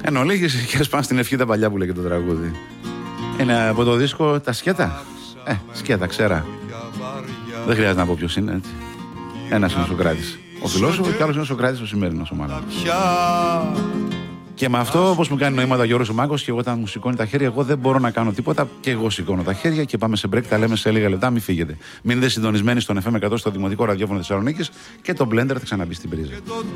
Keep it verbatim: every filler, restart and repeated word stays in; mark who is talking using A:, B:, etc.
A: Εν ολίγης και σπάνε στην ευχή τα παλιά που λέγεται το τραγούδι. Είναι από το δίσκο Τα Σκέτα. Ε, σκέτα, ξέρα. Δεν χρειάζεται να πω ποιος είναι, έτσι. Ένας είναι ο Σοκράτης ο φιλόσοφος και άλλος είναι ο Σοκράτης ο σημερινός ο μάλλον. Και με αυτό, όπως μου κάνει νοήματα ο Γιώργος ο Μάγκος, και εγώ όταν μου σηκώνει τα χέρια, εγώ δεν μπορώ να κάνω τίποτα. Και εγώ σηκώνω τα χέρια και πάμε σε break. Τα λέμε σε λίγα λεπτά. Μην φύγετε. Μείνετε συντονισμένοι στον εφ εμ εκατό στο Δημοτικό Ραδιόφωνο Θεσσαλονίκης και το Blender θα ξαναμπεί στην πρίζα.